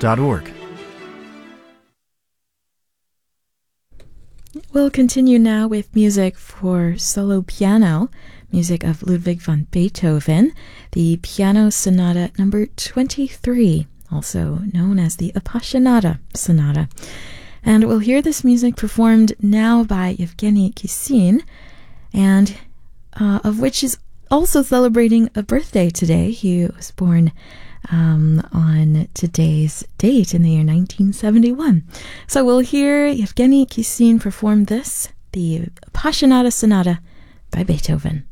classical.org. We'll continue now with music for solo piano, music of Ludwig van Beethoven, the Piano Sonata number 23, also known as the Appassionata Sonata. And we'll hear this music performed now by Yevgeny Kissin, and of which is also celebrating a birthday today. He was born on today's date in the year 1971. So we'll hear Yevgeny Kissin perform this, the Appassionata Sonata by Beethoven.